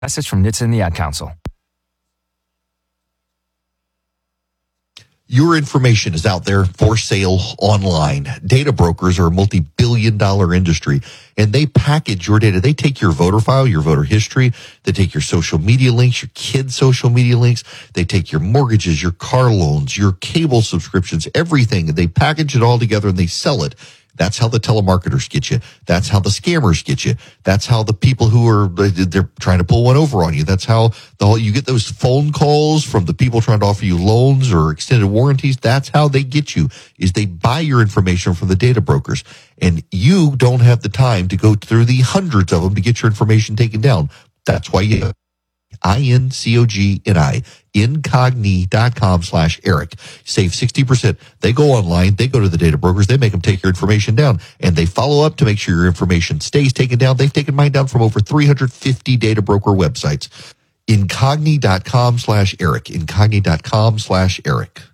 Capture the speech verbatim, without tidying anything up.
Message from N H T S A and the Ad Council. Your information is out there for sale online. Data brokers are a multi-billion dollar industry, and they package your data. They take your voter file, your voter history. They take your social media links, your kids' social media links. They take your mortgages, your car loans, your cable subscriptions, everything. They package it all together and they sell it. That's how the telemarketers get you. That's how the scammers get you. That's how the people who are, they're trying to pull one over on you. That's how the whole, you get those phone calls from the people trying to offer you loans or extended warranties. That's how they get you, is they buy your information from the data brokers. And you don't have the time to go through the hundreds of them to get your information taken down. That's why you I N C O G N I, incogni.com slash Eric. Save sixty percent. They go online, they go to the data brokers, they make them take your information down, and they follow up to make sure your information stays taken down. They've taken mine down from over three hundred fifty data broker websites. Incogni.com slash Eric. Incogni.com slash Eric.